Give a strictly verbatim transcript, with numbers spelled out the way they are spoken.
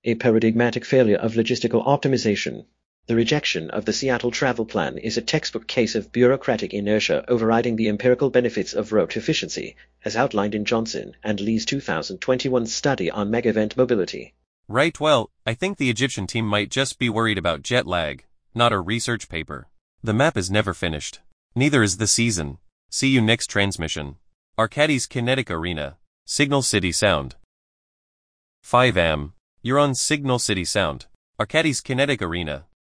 a paradigmatic failure of logistical optimization. The rejection of the Seattle travel plan is a textbook case of bureaucratic inertia overriding the empirical benefits of route efficiency, as outlined in Johnson and Lee's two thousand twenty-one study on mega-event mobility. Right, well, I think the Egyptian team might just be worried about jet lag, not a research paper. The map is never finished. Neither is the season. See you next transmission. Arcadis Kinetic Arena, Signal City Sound. five A M. You're on Signal City Sound. Arcadis Kinetic Arena.